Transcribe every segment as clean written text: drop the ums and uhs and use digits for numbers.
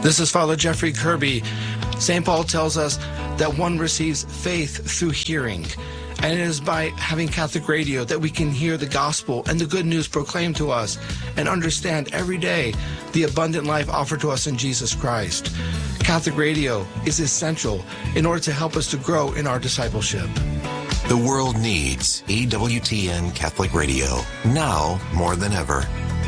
This is Father Jeffrey Kirby. St. Paul tells us that one receives faith through hearing. And it is by having Catholic radio that we can hear the gospel and the good news proclaimed to us and understand every day the abundant life offered to us in Jesus Christ. Catholic radio is essential in order to help us to grow in our discipleship. The world needs EWTN Catholic Radio, now more than ever.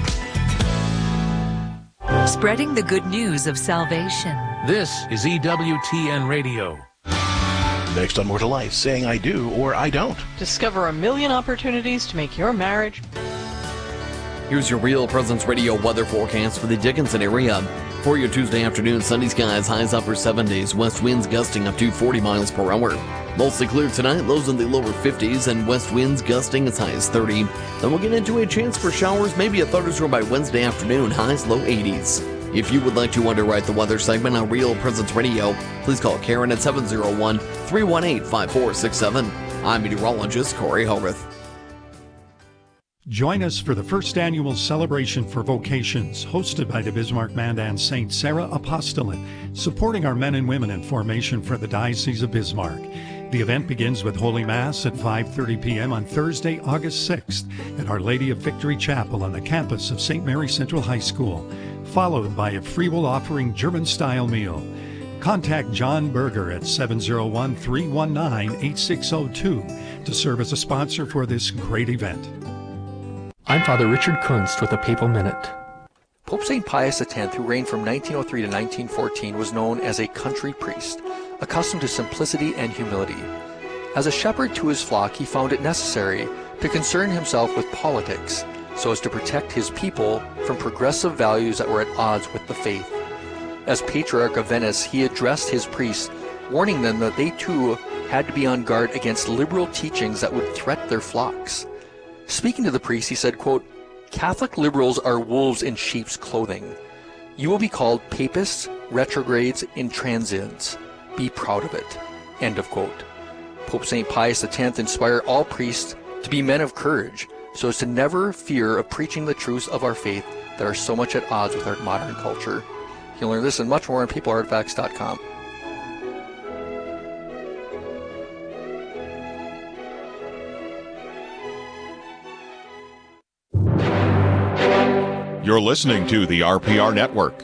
Spreading the good news of salvation. This is EWTN Radio. Next on More to Life, saying I do or I don't. Discover a million opportunities to make your marriage. Here's your Real Presence Radio weather forecast for the Dickinson area. For your Tuesday afternoon, sunny skies, highs upper 70s, west winds gusting up to 40 miles per hour. Mostly clear tonight, lows in the lower 50s, and west winds gusting as high as 30. Then we'll get into a chance for showers, maybe a thunderstorm by Wednesday afternoon, highs low 80s. If you would like to underwrite the weather segment on Real Presence Radio, please call Karen at 701-318-5467. I'm meteorologist Corey Hogarth. Join us for the first annual Celebration for Vocations, hosted by the Bismarck Mandan St. Sarah Apostolate, supporting our men and women in formation for the Diocese of Bismarck. The event begins with Holy Mass at 5:30 p.m. on Thursday, August 6th at Our Lady of Victory Chapel on the campus of St. Mary Central High School, followed by a free will offering German-style meal. Contact John Berger at 701-319-8602 to serve as a sponsor for this great event. I'm Father Richard Kunst with a Papal Minute. Pope St. Pius X, who reigned from 1903 to 1914, was known as a country priest, accustomed to simplicity and humility. As a shepherd to his flock, he found it necessary to concern himself with politics so as to protect his people from progressive values that were at odds with the faith. As Patriarch of Venice, he addressed his priests, warning them that they too had to be on guard against liberal teachings that would threaten their flocks. Speaking to the priests, he said, quote, "Catholic liberals are wolves in sheep's clothing. You will be called papists, retrogrades, intransients. Be proud of it." End of quote. Pope St. Pius X inspired all priests to be men of courage, so as to never fear of preaching the truths of our faith that are so much at odds with our modern culture. You'll learn this and much more on PapalArtifacts.com. You're listening to the RPR Network.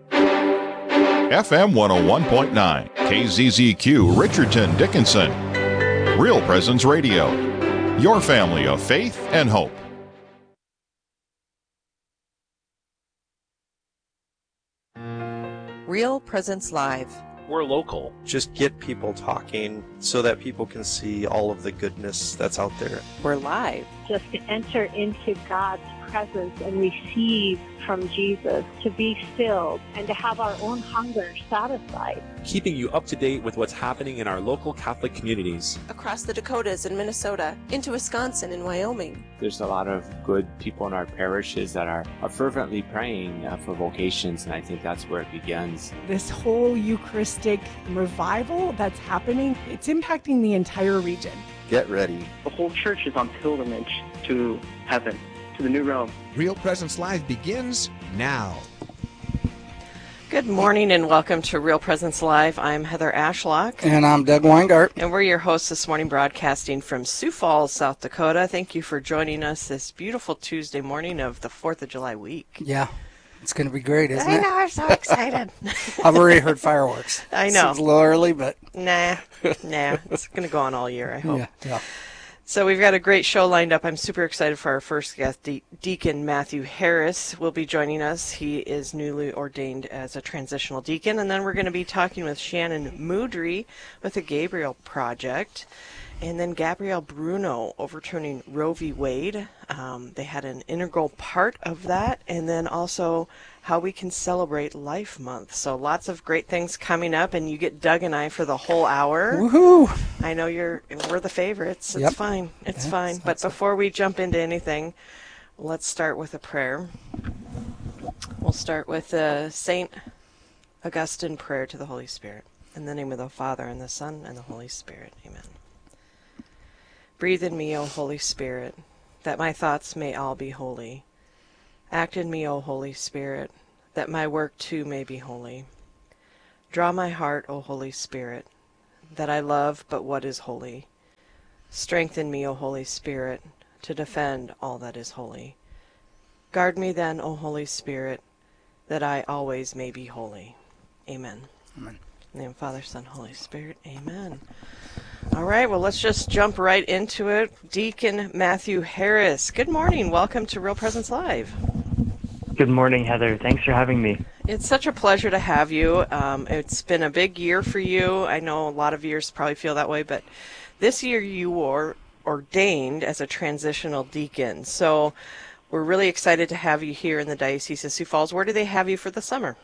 FM 101.9, KZZQ, Richardson, Dickinson. Real Presence Radio. Your family of faith and hope. Real Presence Live. We're local. Just get people talking so that people can see all of the goodness that's out there. We're live. Just to enter into God's presence and receive from Jesus, to be filled and to have our own hunger satisfied. Keeping you up to date with what's happening in our local Catholic communities. Across the Dakotas and Minnesota, into Wisconsin and Wyoming. There's a lot of good people in our parishes that are fervently praying for vocations, and I think that's where it begins. This whole Eucharistic revival that's happening, it's impacting the entire region. Get ready. The whole church is on pilgrimage to heaven, to the new realm. Real Presence Live begins now. Good morning and welcome to Real Presence Live. I'm Heather Ashlock. And I'm Doug Weingart. And we're your hosts this morning, broadcasting from Sioux Falls, South Dakota. Thank you for joining us this beautiful Tuesday morning of the 4th of July week. Yeah, it's going to be great, isn't it? I know, I'm so excited. I've already heard fireworks. I know. It's a little early, but... Nah, it's going to go on all year, I hope. Yeah. So we've got a great show lined up. I'm super excited for our first guest. Deacon Matthew Harris will be joining us. He is newly ordained as a transitional deacon. And then we're going to be talking with Shannon Moodry with the Gabriel Project. And then Gabrielle Bruno overturning Roe v. Wade. They had an integral part of that. And then also how we can celebrate Life Month. So lots of great things coming up, and you get Doug and I for the whole hour. Woohoo! I know we're the favorites. It's yep. fine. It's fine. But before we jump into anything, let's start with a prayer. We'll start with St. Augustine prayer to the Holy Spirit. In the name of the Father, and the Son, and the Holy Spirit. Amen. Breathe in me, O Holy Spirit, that my thoughts may all be holy. Act in me, O Holy Spirit, that my work too may be holy. Draw my heart, O Holy Spirit, that I love but what is holy. Strengthen me, O Holy Spirit, to defend all that is holy. Guard me then, O Holy Spirit, that I always may be holy. Amen. Amen. In the name of Father, Son, Holy Spirit. Amen. All right, well, let's just jump right into it. Deacon Matthew Harris, good morning. Welcome to Real Presence Live. Good morning, Heather. Thanks for having me. It's such a pleasure to have you. It's been a big year for you. I know a lot of years probably feel that way, but this year you were ordained as a transitional deacon. So we're really excited to have you here in the Diocese of Sioux Falls. Where do they have you for the summer?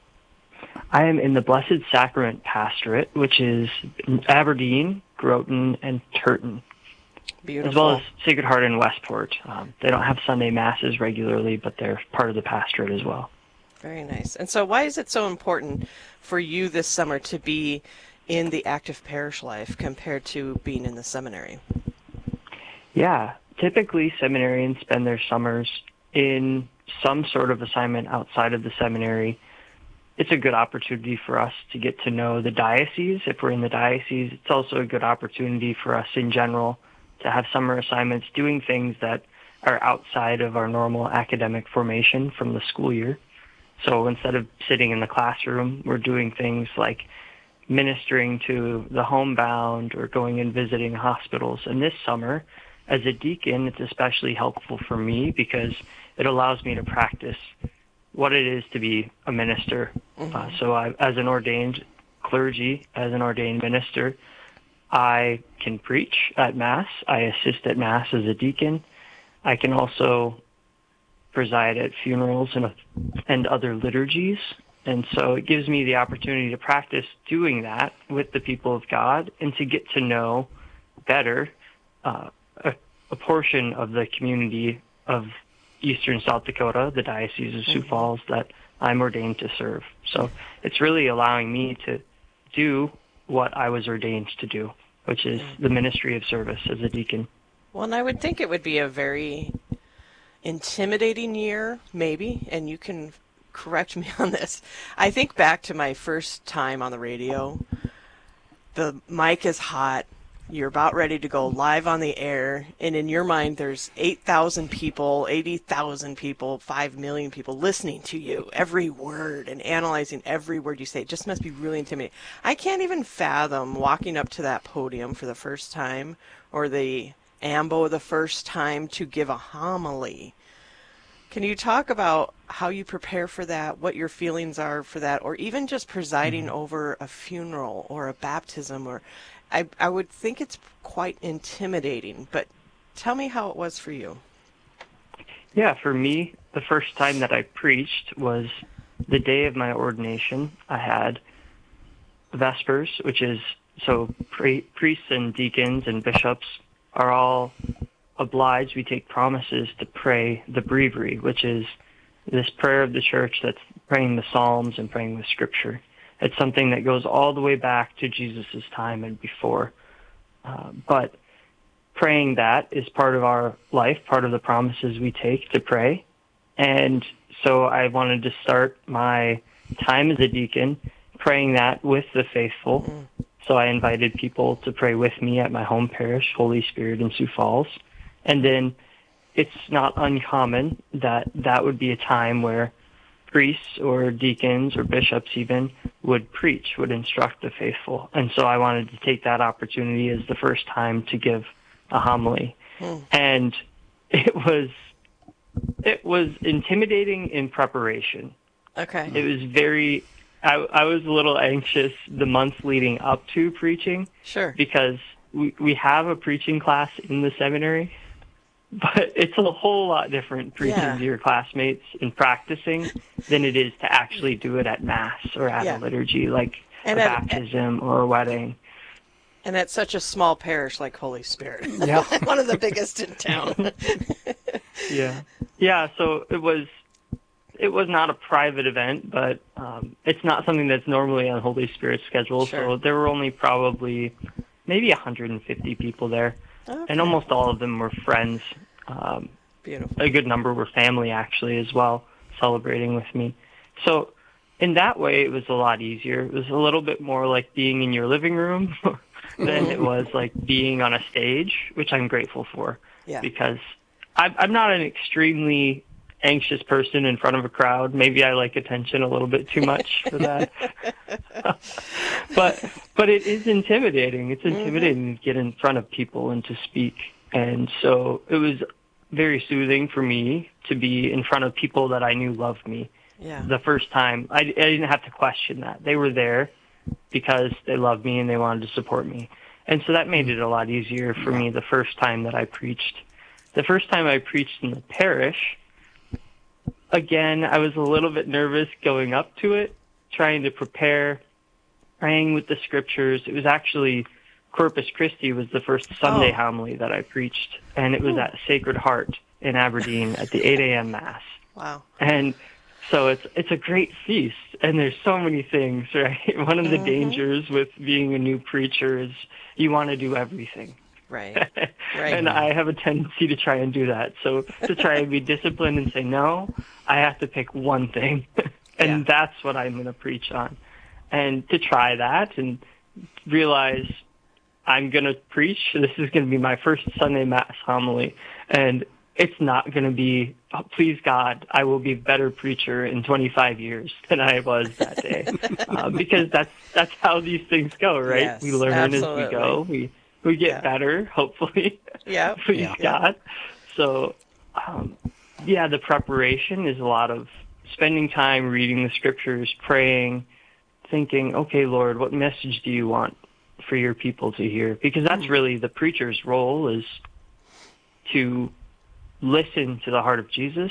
I am in the Blessed Sacrament Pastorate, which is Aberdeen, Groton, and Turton. Beautiful. As well as Sacred Heart and Westport. They don't have Sunday Masses regularly, but they're part of the pastorate as well. Very nice. And so why is it so important for you this summer to be in the active parish life compared to being in the seminary? Yeah, typically seminarians spend their summers in some sort of assignment outside of the seminary. It's a good opportunity for us to get to know the diocese. If we're in the diocese, it's also a good opportunity for us in general to have summer assignments doing things that are outside of our normal academic formation from the school year. So instead of sitting in the classroom, we're doing things like ministering to the homebound or going and visiting hospitals. And this summer, as a deacon, it's especially helpful for me because it allows me to practice what it is to be a minister. So as an ordained clergy, as an ordained minister, I can preach at Mass. I assist at Mass as a deacon. I can also preside at funerals and other liturgies. And so it gives me the opportunity to practice doing that with the people of God and to get to know better a portion of the community of Eastern South Dakota, the Diocese of Sioux Falls, that I'm ordained to serve. So it's really allowing me to do what I was ordained to do, which is the ministry of service as a deacon. Well, and I would think it would be a very intimidating year, maybe, and you can correct me on this. I think back to my first time on the radio. The mic is hot. You're about ready to go live on the air, and in your mind there's 8,000 people, 80,000 people, 5 million people listening to you, every word, and analyzing every word you say. It just must be really intimidating. I can't even fathom walking up to that podium for the first time, or the ambo the first time to give a homily. Can you talk about how you prepare for that, what your feelings are for that, or even just presiding over a funeral or a baptism? Or I would think it's quite intimidating, but tell me how it was for you. Yeah, for me, the first time that I preached was the day of my ordination. I had Vespers, which is, so priests and deacons and bishops are all obliged. We take promises to pray the breviary, which is this prayer of the church that's praying the Psalms and praying the Scripture. It's something that goes all the way back to Jesus' time and before. But praying that is part of our life, part of the promises we take to pray. And so I wanted to start my time as a deacon praying that with the faithful. So I invited people to pray with me at my home parish, Holy Spirit in Sioux Falls. And then it's not uncommon that that would be a time where priests or deacons or bishops even would preach, would instruct the faithful. And so I wanted to take that opportunity as the first time to give a homily. And it was intimidating in preparation. Okay. It was very, I was a little anxious the months leading up to preaching. Sure. Because we have a preaching class in the seminary, but it's a whole lot different preaching to your classmates and practicing than it is to actually do it at Mass or at a liturgy, like a baptism or a wedding. And at such a small parish like Holy Spirit. Yeah. One of the biggest in town. Yeah, so it was not a private event, but it's not something that's normally on Holy Spirit's schedule. Sure. So there were only probably maybe 150 people there. Okay. And almost all of them were friends. Beautiful. A good number were family, actually, as well, celebrating with me. So in that way, it was a lot easier. It was a little bit more like being in your living room than it was like being on a stage, which I'm grateful for. Yeah. Because I'm not an extremely anxious person in front of a crowd. Maybe I like attention a little bit too much for that. But it is intimidating. It's intimidating to get in front of people and to speak. And so it was very soothing for me to be in front of people that I knew loved me. Yeah. The first time, I didn't have to question that. They were there because they loved me and they wanted to support me. And so that made it a lot easier for me the first time that I preached. The first time I preached in the parish, again, I was a little bit nervous going up to it, trying to prepare, praying with the scriptures. It was actually Corpus Christi was the first Sunday homily that I preached, and it was at Sacred Heart in Aberdeen at the 8 a.m. Mass. Wow. And so it's a great feast, and there's so many things, right? One of the dangers with being a new preacher is you want to do everything. Right. And I have a tendency to try and do that. So to try and be disciplined and say, no, I have to pick one thing, and that's what I'm going to preach on. And to try that and realize I'm going to preach, this is going to be my first Sunday Mass homily, and it's not going to be, oh, please God, I will be a better preacher in 25 years than I was that day. Because that's how these things go, right? Yes, we learn absolutely. as we go. We get better, hopefully. Yeah. Please God. So, the preparation is a lot of spending time reading the scriptures, praying, thinking, okay, Lord, what message do you want for your people to hear? Because that's really the preacher's role, is to listen to the heart of Jesus,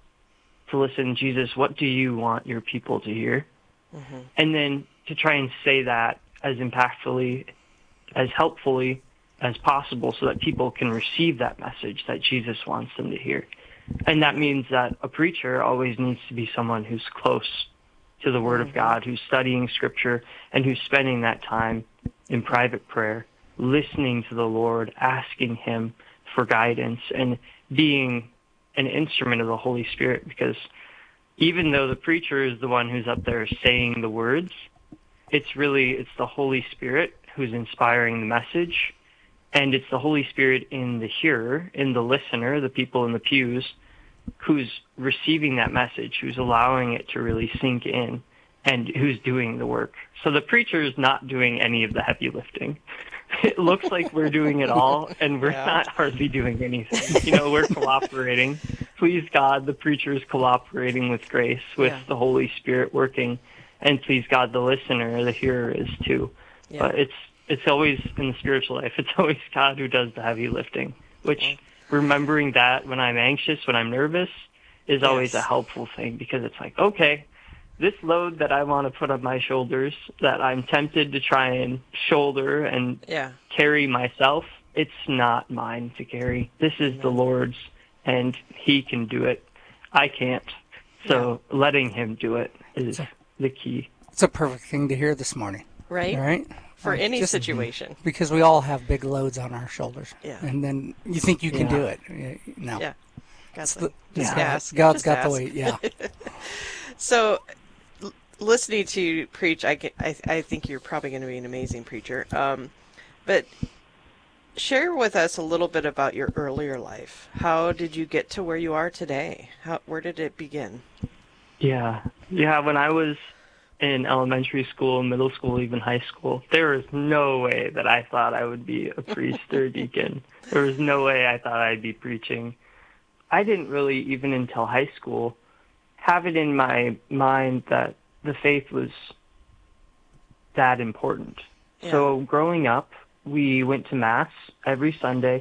to listen, Jesus, what do you want your people to hear? And then to try and say that as impactfully, as helpfully as possible so that people can receive that message that Jesus wants them to hear. And that means that a preacher always needs to be someone who's close to the Word of God, who's studying Scripture, and who's spending that time in private prayer, listening to the Lord, asking Him for guidance, and being an instrument of the Holy Spirit. Because even though the preacher is the one who's up there saying the words, it's the Holy Spirit who's inspiring the message, and it's the Holy Spirit in the hearer, in the listener, the people in the pews, who's receiving that message, who's allowing it to really sink in, and who's doing the work. So the preacher is not doing any of the heavy lifting. It looks like we're doing it all, and we're not hardly doing anything. We're cooperating. Please God, the preacher is cooperating with grace, with the Holy Spirit working, and please God, the listener, the hearer is too. But it's always, in the spiritual life, it's always God who does the heavy lifting, which remembering that when I'm anxious, when I'm nervous, is always a helpful thing, because it's like, okay, this load that I want to put on my shoulders, that I'm tempted to try and shoulder and carry myself, it's not mine to carry. This is the Lord's, and He can do it. I can't. So letting Him do it is the key. It's a perfect thing to hear this morning. Right? For any situation. Because we all have big loads on our shoulders. Yeah. And then you think you can do it. No. Yeah. God's got the weight, So, listening to you preach, I think you're probably going to be an amazing preacher. But share with us a little bit about your earlier life. How did you get to where you are today? Where did it begin? Yeah. When I was in elementary school, middle school, even high school, there was no way that I thought I would be a priest or a deacon. There was no way I thought I'd be preaching. I didn't really, even until high school, have it in my mind that the faith was that important. So growing up, we went to Mass every Sunday.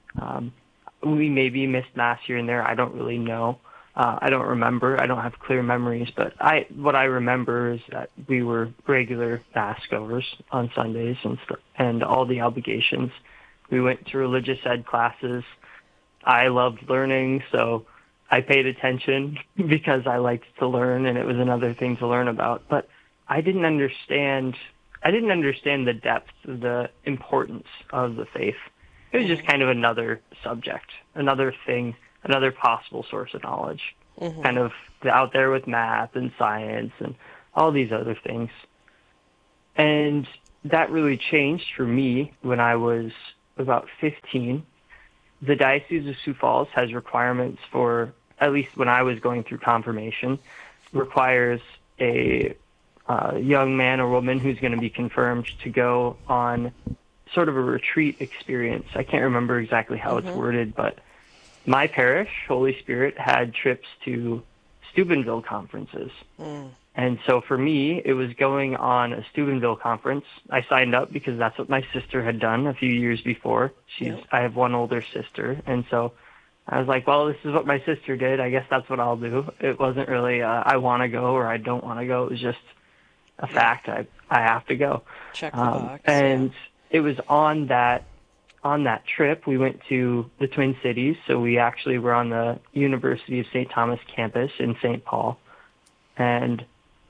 We maybe missed Mass here and there. I don't really know. I don't remember. I don't have clear memories, but what I remember is that we were regular Mass goers on Sundays and all the obligations. We went to religious ed classes. I loved learning, so I paid attention because I liked to learn, and it was another thing to learn about. But I didn't understand the depth, the importance of the faith. It was just kind of another subject, another thing, another possible source of knowledge, kind of out there with math and science and all these other things. And that really changed for me when I was about 15. The Diocese of Sioux Falls has requirements for, at least when I was going through confirmation, requires a young man or woman who's going to be confirmed to go on sort of a retreat experience. I can't remember exactly how it's worded, but my parish, Holy Spirit, had trips to Steubenville conferences. And so for me, it was going on a Steubenville conference. I signed up because that's what my sister had done a few years before. I have one older sister. And so I was like, well, this is what my sister did. I guess that's what I'll do. It wasn't really I want to go or I don't want to go. It was just a fact. I have to go. Check the box. And it was on that trip, we went to the Twin Cities. So we actually were on the University of St. Thomas campus in St. Paul. And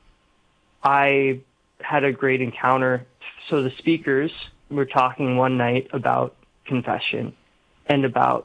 I had a great encounter. So the speakers were talking one night about confession and about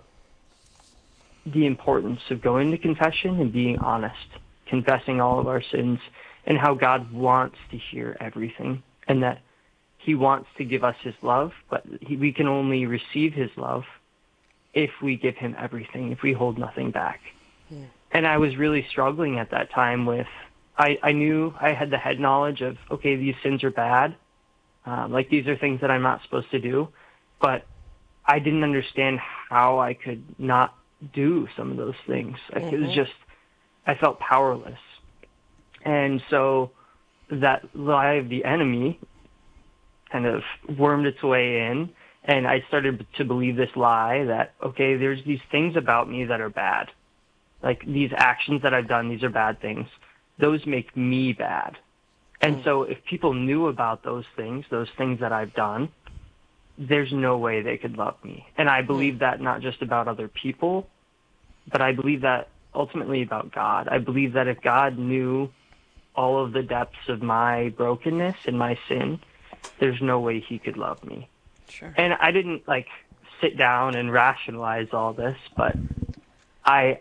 the importance of going to confession and being honest, confessing all of our sins, and how God wants to hear everything, and that he wants to give us his love, but we can only receive his love if we give him everything, if we hold nothing back. And I was really struggling at that time with, I knew I had the head knowledge of, okay, these sins are bad. Like these are things that I'm not supposed to do. But I didn't understand how I could not do some of those things. It was just, I felt powerless. And so that lie of the enemy kind of wormed its way in. And I started to believe this lie that, okay, there's these things about me that are bad. Like these actions that I've done, these are bad things. Those make me bad. And so if people knew about those things that I've done, there's no way they could love me. And I believe that not just about other people, but I believe that ultimately about God. I believe that if God knew all of the depths of my brokenness and my sin, there's no way he could love me. Sure. And I didn't sit down and rationalize all this, but I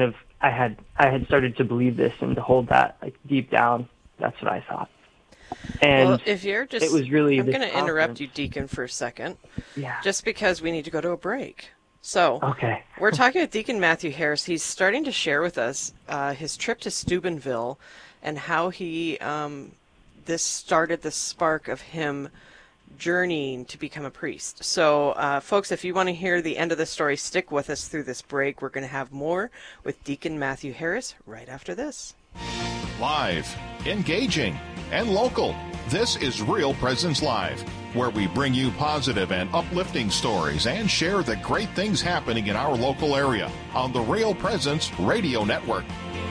had started to believe this and to hold that deep down. That's what I thought. And well, if you're just, it was really I'm going to interrupt you, Deacon, for a second. Yeah. Just because we need to go to a break. So okay. We're talking with Deacon Matthew Harris. He's starting to share with us his trip to Steubenville and how he this started the spark of him journeying to become a priest. So, folks, if you want to hear the end of the story, stick with us through this break. We're going to have more with Deacon Matthew Harris right after this. Live, engaging, and local. This is Real Presence Live, where we bring you positive and uplifting stories and share the great things happening in our local area on the Real Presence Radio Network.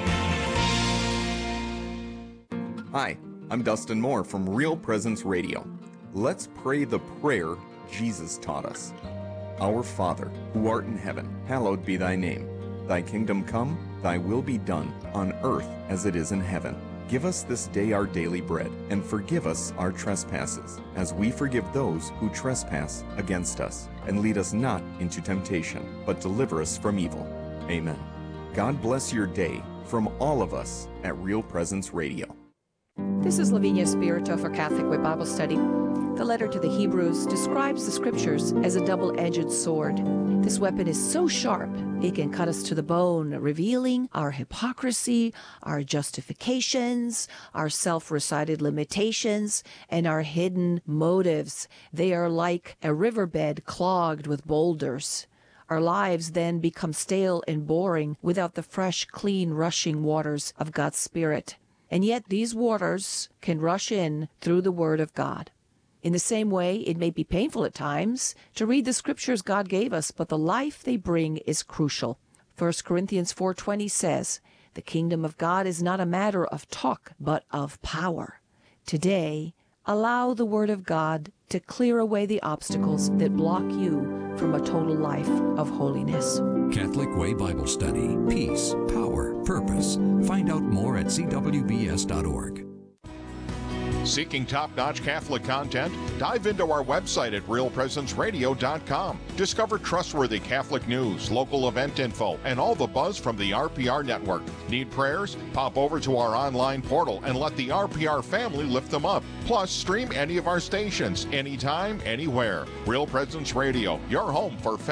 Hi, I'm Dustin Moore from Real Presence Radio. Let's pray the prayer Jesus taught us. Our Father, who art in heaven, hallowed be thy name. Thy kingdom come, thy will be done, on earth as it is in heaven. Give us this day our daily bread, and forgive us our trespasses, as we forgive those who trespass against us. And lead us not into temptation, but deliver us from evil. Amen. God bless your day from all of us at Real Presence Radio. This is Lavinia Spirito for Catholic Way Bible Study. The letter to the Hebrews describes the Scriptures as a double-edged sword. This weapon is so sharp, it can cut us to the bone, revealing our hypocrisy, our justifications, our self-recited limitations, and our hidden motives. They are like a riverbed clogged with boulders. Our lives then become stale and boring without the fresh, clean, rushing waters of God's Spirit. And yet these waters can rush in through the Word of God. In the same way, it may be painful at times to read the Scriptures God gave us, but the life they bring is crucial. 1 Corinthians 4:20 says, "The kingdom of God is not a matter of talk, but of power." Today, allow the Word of God to clear away the obstacles that block you from a total life of holiness. Catholic Way Bible Study. Peace, power, purpose. Find out more at cwbs.org. Seeking top-notch Catholic content? Dive into our website at realpresenceradio.com. Discover trustworthy Catholic news, local event info, and all the buzz from the RPR network. Need prayers? Pop over to our online portal and let the RPR family lift them up. Plus, stream any of our stations, anytime, anywhere. Real Presence Radio, your home for